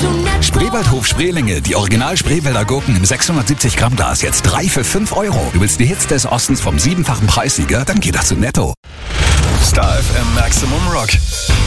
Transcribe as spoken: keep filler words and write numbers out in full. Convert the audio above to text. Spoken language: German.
zu Netto. Spreewaldhof Spreelinge, die Original Spreewälder Gurken im sechshundertsiebzig Gramm Glas, jetzt drei für fünf Euro. Du willst die Hits des Ostens vom siebenfachen Preissieger? Dann geh doch zu Netto. Star F M Maximum Rock.